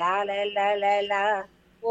லா ல ல ல லா. ஓ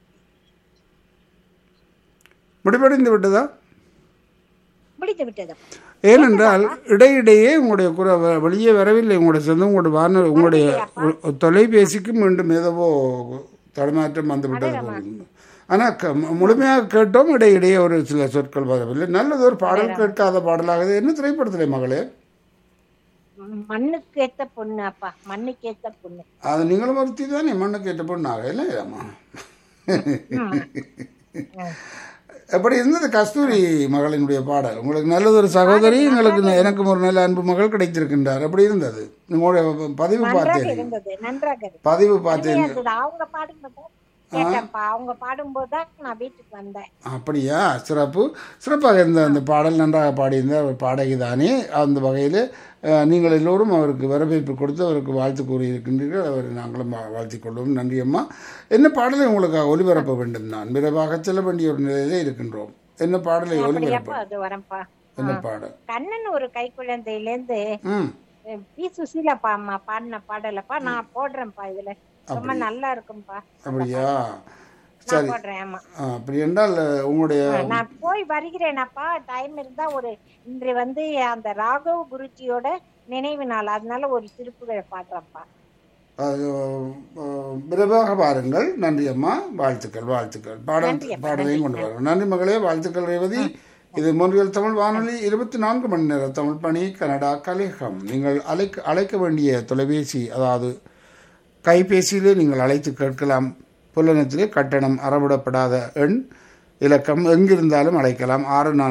முடிவடைந்து விட்டதா? முடித்து விட்டதப்பா. ஏனென்றால் கேட்டதாப்பா? இடையிடையே உங்களுடைய வெளியே வரவில்லை. உங்களுடைய சொந்தம் உங்களுடைய உங்களுடைய வரவில்லையாப்பா? தொலைபேசிக்கு மீண்டும் ஏதோ தடுமாற்றம் வந்துவிட்டது அடடமா. போல. ஆனால் முழுமையாக கேட்டோம். இடையிடையே ஒரு சில சொற்கள் வரவில்லை. நல்லது, ஒரு பாடல் அடடமா. கேட்காத பாடலாக இது. என்ன திரைப்படத்திலே மகளே? மண்ணுக்கு ஏத்த பொண்ணு அப்பா, மண்ணுக்கு ஏத்த பொண்ணு. அது நீங்களும் ஒருத்தி தானே மண்ணுக்கு ஏற்ற பொண்ணாக இல்லையாம்மா? ஆமா. எப்படி இருந்தது கஸ்தூரி மகளினுடைய பாடல்? உங்களுக்கு நல்லது ஒரு சகோதரி, எங்களுக்கு எனக்கும் ஒரு நல்ல அன்பு மகள் கிடைத்திருக்கின்றார். எப்படி இருந்தது? உங்களுடைய பதிவு நன்றாக பார்த்தேன். இருந்தது, நன்றாக இருந்தது. பதிவு அருமையா பார்த்தேன். இருந்தது. அவங்க பாடும்போது கேட்டேன்ப்பா. அவங்க பாடும்போது தான் நான் வீட்டுக்கு வந்தேன். அப்படியா? சிறப்பு. சிறப்பாக இருந்த அந்த பாடல், நன்றாக பாடியிருந்த ஒரு பாடகி தானே. அந்த வகையில் நீங்கள் எல்லோரும் அவருக்கு வரவேற்பு கொடுத்து அவருக்கு வாழ்த்து கூறியிருக்கின்றீர்கள். அவர் நாங்களும் வாழ்த்திக் கொள்வோம். நன்றி அம்மா. என்ன பாடலை உங்களுக்கு ஒளிபரப்ப வேண்டும்? நான் விரைவாக செல்ல வேண்டிய ஒரு நிலையிலே இருக்கின்றோம். என்ன பாடலை ஒளிபரப்ப? அப்படியாப்பா? அது வரேன்ப்பா. என்ன பாடல்? கண்ணன் ஒரு கை குழந்தையிலேருந்து ம் பி சுசீலா அம்மா பாடின பாடலப்பா நான் போடுறேன்ப்பா. இதுல ரொம்ப நல்லா இருக்கும்பா. அப்படியா? நான் சரி. போடுறேன். ஆமா. அப்படி என்றால் உங்களுடைய நான் போய் வருகிறேனப்பா. டைம் இருந்தா இன்று அந்த ராகவ் குருஜியோட நினைவு நாள், அதனால ஒரு திருப்புகழை பாடுறேன்ப்பா. அது, விரைவாக பாருங்கள். நன்றி அம்மா. வாழ்த்துக்கள், வாழ்த்துக்கள். பாடலையும் கொண்டு வாருங்கள். நன்றி மகளே. வாழ்த்துக்கள் ரேவதி. இது மொழிகள் தமிழ் வானொலி 24 மணி நேர தமிழ் பணி, கனடா கலையகம். நீங்கள் அழைக்க வேண்டிய தொலைபேசி, அதாவது கைபேசியிலே நீங்கள் அழைத்து கேட்கலாம். புலனத்திலே கட்டணம் அறவிடப்படாத எண் இலக்கம், எங்கிருந்தாலும் அழைக்கலாம்.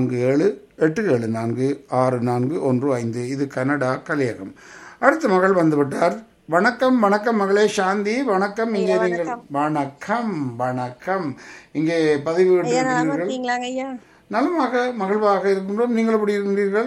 647-874-6415. இது கனடா கலையகம். அடுத்த மகள் வந்துவிட்டார். வணக்கம். வணக்கம் மகளே சாந்தி. வணக்கம். இங்கே நீங்கள் வணக்கம் வணக்கம். இங்கே பதிவு நலமாக மகிழ்வாக இருக்கின்றோம். நீங்கள் எப்படி இருக்கின்றீர்கள்?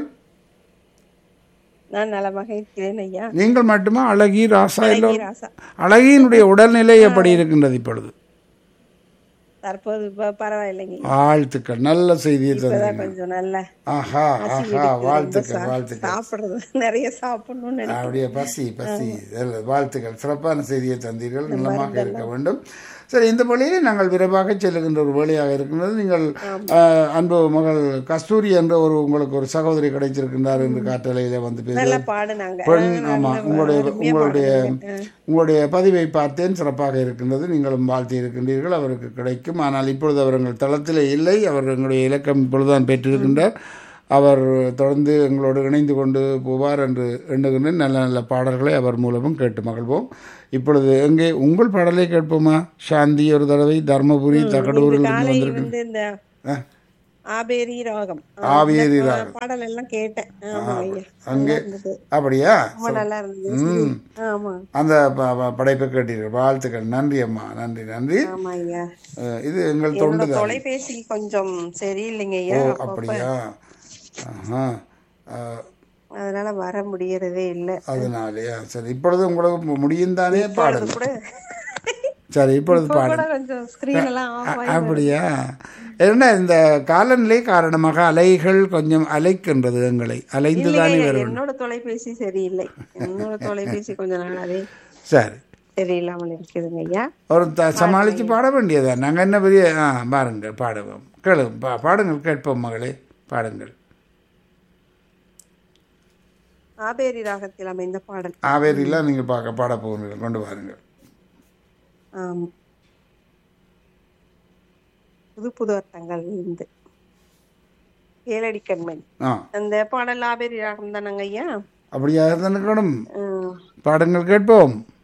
நான் நலமாக இருக்கிறேன் ஐயா. நீங்கள் மட்டுமா? அழகி, ராசா எல்லோரும்? அழகியினுடைய உடல்நிலை எப்படி இருக்கின்றது இப்பொழுது? தற்போது பரவாயில்லைங்க. வாழ்த்துக்கள். நல்ல செய்தியை தந்தீங்க. கொஞ்சம் நல்ல. ஆஹா ஆஹா. வாழ்த்துக்கள், வாழ்த்துக்கள். சாப்பிடுறது நிறைய சாப்பிடணும்னு அப்படியே பசி பசி. வாழ்த்துக்கள். சிறப்பான செய்தியை தந்தீர்கள். நலமாக இருக்க வேண்டும். சரி, இந்த வழியிலே நாங்கள் விரைவாக செல்லுகின்ற ஒரு வேலையாக இருக்கின்றது. நீங்கள் அன்பு மகள் கஸ்தூரி என்ற உங்களுக்கு ஒரு சகோதரி கிடைத்திருக்கின்றார் என்று காற்றலையில வந்து பெண். ஆமா, உங்களுடைய பதிவை பார்த்தேன். சிறப்பாக இருக்கின்றது. நீங்களும் வாழ்த்தி இருக்கின்றீர்கள். அவருக்கு கிடைக்கும். ஆனால் இப்பொழுது அவர்கள் தளத்திலே இல்லை. அவர் எங்களுடைய இலக்கம் இப்பொழுதுதான் பெற்றிருக்கின்றார். அவர் தொடர்ந்து எங்களோடு இணைந்து கொண்டு போவார் என்று எண்ணுகின்றேன். நல்ல நல்ல பாடல்களை அவர் மூலமும் கேட்டு மகிழ்வோம். இப்பொழுது எங்கே உங்கள் பாடலை கேட்போமா? சாந்தி ஒரு தடவை தர்மபுரி தகடூரில் வந்திருக்கு. ஆபேரி ராகம். ஆபேரி ராகம் பாடல் எல்லாம் கேட்டேன். அங்கே அப்படியா? நல்லா இருந்தது. அந்த படைப்பை கேட்டீர்கள். வாழ்த்துக்கள். நன்றி அம்மா. நன்றி நன்றி. இது எங்கள் தொலைபேசி கொஞ்சம் சரியில்லைங்க ஐயா. அப்படியா? அதனால வர முடியறதே இல்லை. அதனாலயா? சரி, இப்பொழுது உங்களுக்கு முடியும் தானே? பாடல் சரி, இப்பொழுது பாடல். அப்படியா? என்ன, இந்த காலநிலை காரணமாக அலைகள் கொஞ்சம் அலைக்கின்றது. எங்களை அலைந்துதானே வரும். என்னோட தொலைபேசி சரியில்லை. என்னோட தொலைபேசி கொஞ்சம் நாளாவே சரி சரியில்லாமல் இருக்குதுங்க ஐயா. ஒரு சமாளிச்சு பாட வேண்டியதா? நாங்க என்ன பெரிய பாருங்கள், பாடுவோம். பாடுங்கள், கேட்போம் மகளே, பாடுங்கள். ஆபேரி ராகத்தில் அமைந்த பாடல். ஆபேரியில நீங்க பாட போகிறீர்கள். கொண்டு வாருங்கள். புது புது அர்த்தங்கள் இருந்து ஏழடி கண்மணி. அந்த பாடல் ஆபேரி ராகம் தானங்க ஐயா? அப்படியா? பாடுங்கள், கேட்போம்.